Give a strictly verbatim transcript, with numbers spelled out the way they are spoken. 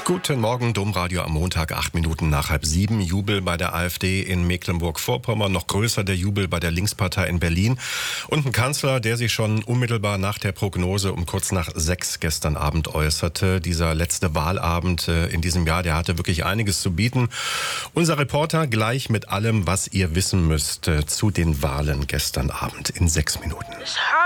Guten Morgen, Domradio am Montag, acht Minuten nach halb sieben. Jubel bei der AfD in Mecklenburg-Vorpommern, noch größer der Jubel bei der Linkspartei in Berlin. Und ein Kanzler, der sich schon unmittelbar nach der Prognose um kurz nach sechs gestern Abend äußerte. Dieser letzte Wahlabend in diesem Jahr, der hatte wirklich einiges zu bieten. Unser Reporter gleich mit allem, was ihr wissen müsst zu den Wahlen gestern Abend in sechs Minuten.